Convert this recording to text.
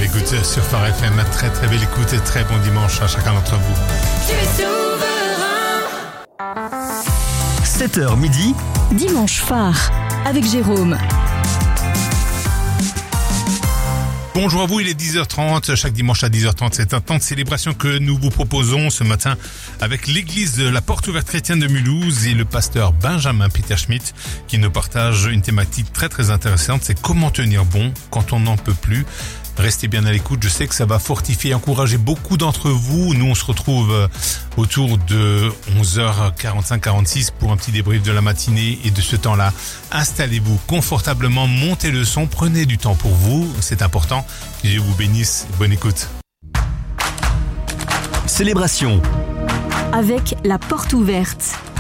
l'écoute sur Phare FM. Très très belle écoute et très bon dimanche à chacun d'entre vous. Tu es souverain. 7h midi, Dimanche phare avec Jérôme. Bonjour à vous, il est 10h30, chaque dimanche à 10h30, c'est un temps de célébration que nous vous proposons ce matin avec l'église de la Porte Ouverte Chrétienne de Mulhouse et le pasteur Benjamin Peter Schmidt qui nous partage une thématique très très intéressante, c'est comment tenir bon quand on n'en peut plus. Restez bien à l'écoute, je sais que ça va fortifier et encourager beaucoup d'entre vous. Nous, on se retrouve autour de 11h45-46 pour un petit débrief de la matinée et de ce temps-là. Installez-vous confortablement, montez le son, prenez du temps pour vous, c'est important. Que Dieu vous bénisse, bonne écoute. célébration. Avec la Porte Ouverte.